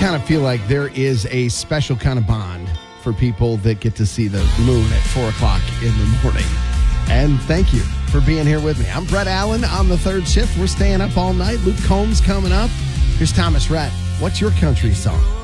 kind of feel like there is a special kind of bond for people that get to see the moon at 4 o'clock in the morning. And thank you for being here with me. I'm Brett Allen on the third shift. We're staying up all night. Luke Combs coming up. Here's Thomas Rhett. What's your country song?